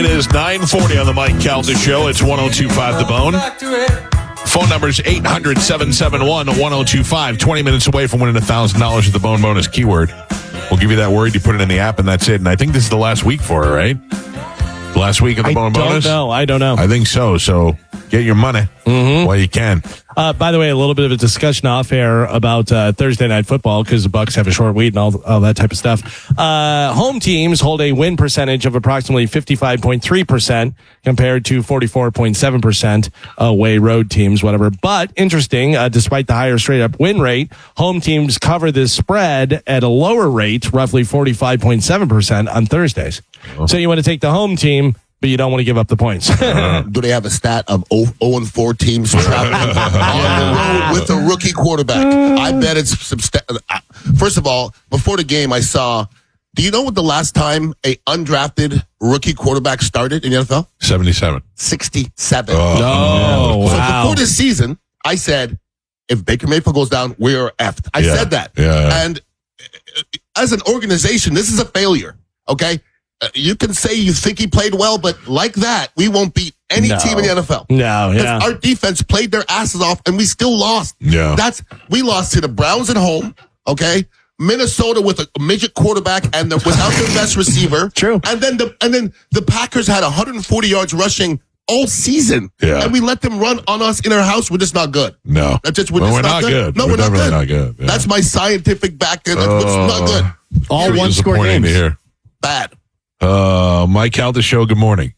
It is 9:40 on the Mike Calta Show. It's 102.5 The Bone. Phone number is 800-771-1025. 20 minutes away from winning $1,000 with the Bone Bonus keyword. We'll give you that word. You put it in the app, and that's it. And I think this is the last week for it, right? The last week of the Bone Bonus? I don't know. I think so. So get your money while you can. By the way, a little bit of a discussion off air about Thursday Night Football because the Bucs have a short week and all that type of stuff. Home teams hold a win percentage of approximately 55.3% compared to 44.7% away road teams, whatever. But interesting, despite the higher straight up win rate, home teams cover this spread at a lower rate, roughly 45.7% on Thursdays. So you want to take the home team, but you don't want to give up the points. Do they have a stat of 0-4 teams traveling on the road with a rookie quarterback? I bet it's first of all, before the game, I saw. Do you know what the last time a undrafted rookie quarterback started in the NFL? 77. 67. No, So wow. before this season, I said, if Baker Mayfield goes down, we're effed. I said that. Yeah. And as an organization, this is a failure. Okay. You can say you think he played well, but like that, we won't beat any team in the NFL. No, yeah. Our defense played their asses off, and we still lost. Yeah. We lost to the Browns at home, okay? Minnesota with a midget quarterback and without their best receiver. True. And then the Packers had 140 yards rushing all season. Yeah. And we let them run on us in our house. We're just not good. No. That's just, we're not good. No, we're not definitely good. not good. Yeah. That's my scientific back there. That's not good. All Very one-score disappointing games. to hear. Bad. Mike Calta Show, good morning.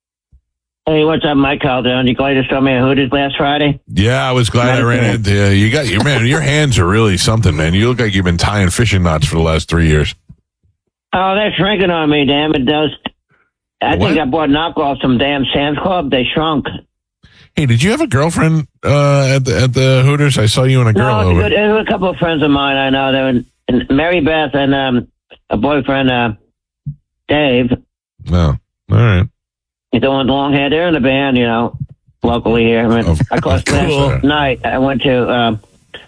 Hey, what's up, Mike Calderon? You glad to saw me at Hooters last Friday? Yeah, I was glad I ran into you. You got your hands are really something, man. You look like you've been tying fishing knots for the last 3 years. Oh, they're shrinking on me, damn it. I think I bought knockoffs from damn Sam's Club. They shrunk. Hey, did you have a girlfriend at the Hooters? I saw you and a girl No, over. there were a couple of friends of mine I know. They were Mary Beth and a boyfriend, Dave. No, all right. He's the one with long hair. They're in the band, locally here. I last night I went to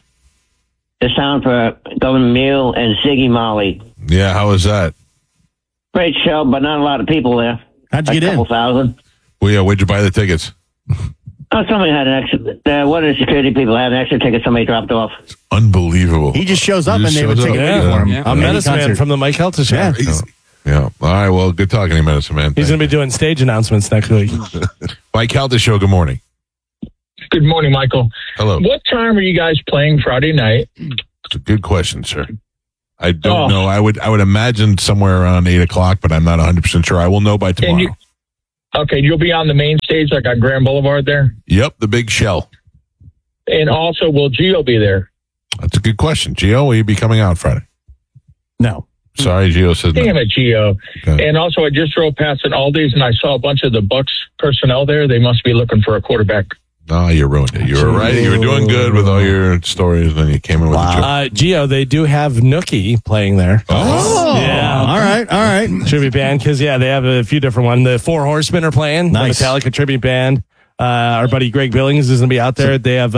the sound for Governor Mule and Ziggy Molly. Yeah, how was that? Great show, but not a lot of people there. How'd you get a couple in? thousand. Well, yeah, where'd you buy the tickets? Oh, somebody had an extra. One of the security people had an extra ticket somebody dropped off. Unbelievable. He just shows up He and just they would shows take it up. ready for him. A medicine man from the Mike Calta Show. Yeah. Yeah. All right. Well, good talking to you, Medicine Man. He's going to be doing stage announcements next week. Mike Calta Show, good morning. Good morning, Michael. Hello. What time are you guys playing Friday night? It's a good question, sir. I don't know. I would imagine somewhere around 8 o'clock, but I'm not 100% sure. I will know by tomorrow. You'll be on the main stage like on Grand Boulevard there? Yep, the big shell. And also, will Gio be there? That's a good question. Gio, will you be coming out Friday? No. Sorry, Gio says no. Damn it, Gio. Okay. And also, I just drove past an Aldi's and I saw a bunch of the Bucks personnel there. They must be looking for a quarterback. No, you ruined it. You were right. You were doing good with all your stories, and then you came in with a joke. Gio, they do have Nookie playing there. Oh. Yeah. All right. Tribute band, because, they have a few different ones. The Four Horsemen are playing. Nice. The Metallica tribute band. Our buddy Greg Billings is going to be out there. They have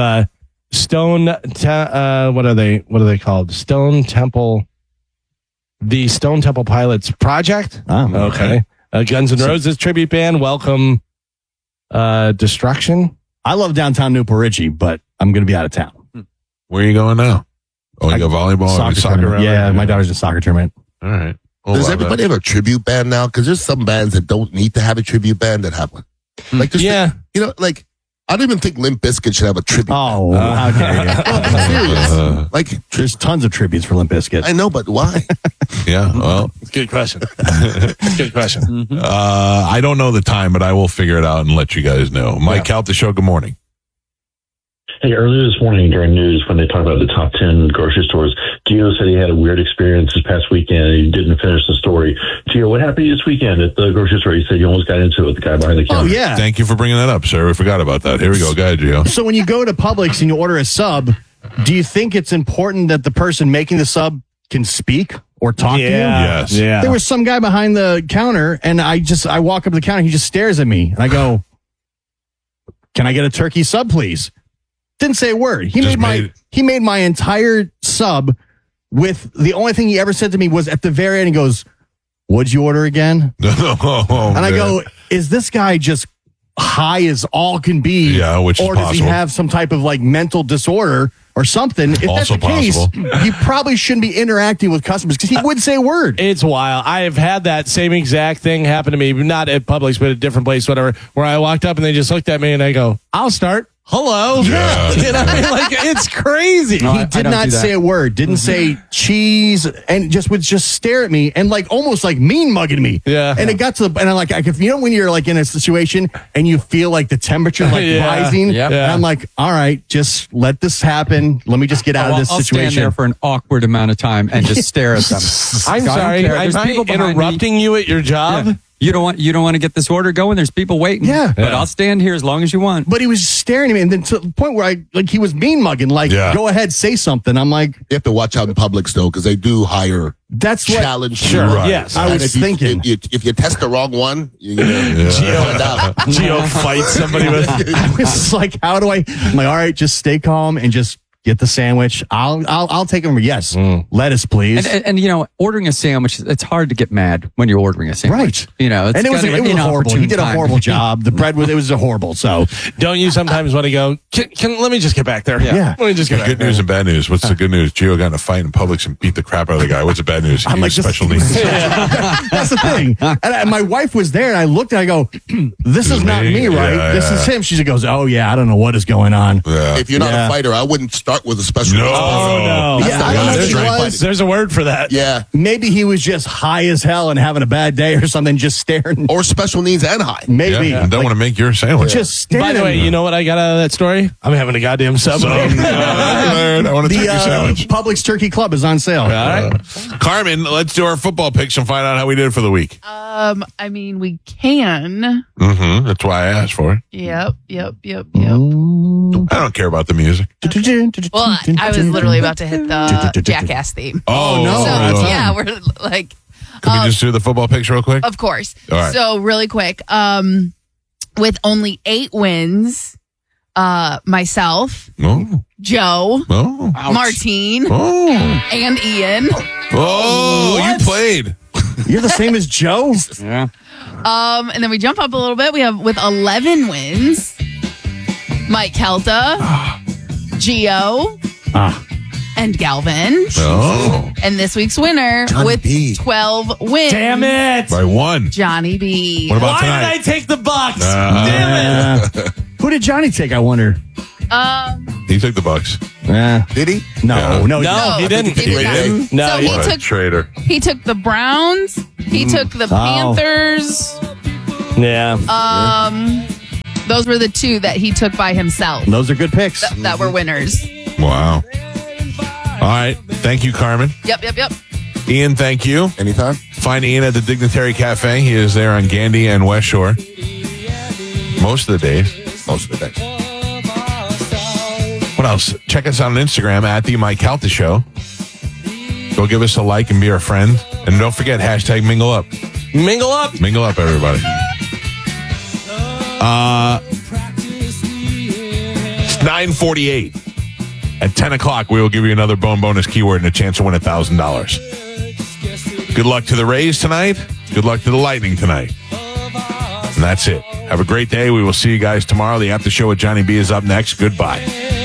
what are they called? The Stone Temple Pilots Project. Oh, okay. Guns N' Roses tribute band. Welcome Destruction. I love downtown Newport Richie, but I'm going to be out of town. Where are you going now? Oh, you go volleyball? Soccer tournament. Yeah, my daughter's in soccer tournament. All right. We'll Does allow everybody have a tribute band now? Because there's some bands that don't need to have a tribute band that have one. Like, like I don't even think Limp Bizkit should have a tribute. Oh, how dare you? I'm serious. Like, There's tons of tributes for Limp Bizkit. I know, but why? Yeah, well, It's a good question. Good question. I don't know the time, but I will figure it out and let you guys know. Mike Calta Show, good morning. Hey, earlier this morning during news, when they talked about the top 10 grocery stores, Gio said he had a weird experience this past weekend and he didn't finish the story. Gio, what happened to you this weekend at the grocery store? You said you almost got into it with the guy behind the counter. Oh, yeah. Thank you for bringing that up, sir. We forgot about that. Here we go. Go ahead, Gio. So when you go to Publix and you order a sub, do you think it's important that the person making the sub can speak or talk to you? Yes. Yeah. There was some guy behind the counter, and I walk up to the counter, he just stares at me, and I go, "Can I get a turkey sub, please?" Didn't say a word. He made my entire sub with the only thing he ever said to me was at the very end, he goes, what'd you order again? Oh, And I man. go, is this guy just high as all can be? Yeah, which is or does he possible. have some type of like mental disorder or something? If Also that's the case, possible. he probably shouldn't be interacting with customers because he wouldn't say a word. It's wild. I have had that same exact thing happen to me, not at Publix, but at a different place, whatever, where I walked up and they just looked at me and I go, I'll start. Hello. Yeah. You know, I mean, like, it's crazy. He did don't not do that. say a word, didn't say cheese, and just would just stare at me and like almost like mean mugging me. Yeah. And it got to the, and I'm like, if you know when you're like in a situation and you feel like the temperature like Yeah. rising, Yep. and I'm like, all right, just let this happen. Let me just get out of this I'll stand situation. there for an awkward amount of time and just stare at them. I'm I don't sorry. care. Am There's I people behind me. interrupting you at your job? Yeah. You don't want to get this order going. There's people waiting. Yeah. But I'll stand here as long as you want. But he was staring at me, and then to the point where he was mean mugging, like, Yeah. go ahead, say something. I'm like, You have to watch out in Publix though, because they do hire that's what. challenge. Sure. you. Right. Yes. I And was if you- thinking. if you test the wrong one, you're gonna find out. Gio fights somebody with. I was just like, how do I? I'm like, all right, just stay calm and just get the sandwich. I'll take them. Yes, lettuce, please. And you know, ordering a sandwich, it's hard to get mad when you're ordering a sandwich. Right. You know, it's and it was kind of an horrible. He inopportune did a time. horrible job. The bread was a horrible. So Don't you sometimes want to go, can let me just get back there? Yeah. Let me just get back Good there. news and bad news. What's the good news? Gio got in a fight in Publix and beat the crap out of the guy. What's the bad news? He I'm like, was this- special needs. that's the thing. And my wife was there, and I looked and I go, "This is not me, right? Yeah, This yeah. is him." She goes, "Oh yeah, I don't know what is going on." Yeah. If you're not Yeah. a fighter, I wouldn't start with a special. No. needs person. Oh, no. That's Yeah, the I don't know worst if he strength was. fighting. There's a word for that. Yeah, Maybe he was just high as hell and having a bad day or something, just staring. or special needs and high. Maybe Yeah. And don't want to make your sandwich. just staring. By the way, you know what I got out of that story? I'm having a goddamn Subway. I want to take the your sandwich. Publix Turkey Club is on sale. All right. Carmen, let's do our football picks and find out how we did for the week. I mean, we can. Mm-hmm. That's why I asked for it. Yep. I don't care about the music. Well, I was literally about to hit the Jackass theme. Oh, no. So, yeah, we're like, Can we just do the football picks real quick? of course. All right. So, really quick, with only 8 wins, myself, Oh. Joe, Oh. Martine, Oh. and Ian. Oh, What? you played. You're the same as Joe. Yeah. And then we jump up a little bit. We have with 11 wins, Mike Kelta, Gio, and Galvin. Oh. And this week's winner Johnny with B. 12 wins. Damn it. By one. Johnny B. What about Why tonight? did I take the Bucks? Damn it. Who did Johnny take? I wonder. He took the Bucks. Did he? No, Yeah. no, No, he didn't. He did not. No, so he he What a took traitor. he took the Browns. He took the Panthers. Yeah. Those were the 2 that he took by himself Those are good picks. that were winners. Wow. All right. Thank you, Carmen. Yep. Ian, thank you. Anytime. Find Ian at the Dignitary Cafe. He is there on Gandy and West Shore. Most of the days. Most of the day. What else? Check us out on Instagram at the Mike Calta Show. Go give us a like and be our friend. And don't forget, hashtag mingle up. Mingle up. Mingle up, everybody. It's 9:48. At 10 o'clock, we will give you another bone bonus keyword and a chance to win $1,000. Good luck to the Rays tonight. Good luck to the Lightning tonight. And that's it. Have a great day. We will see you guys tomorrow. The after show with Johnny B is up next. Goodbye.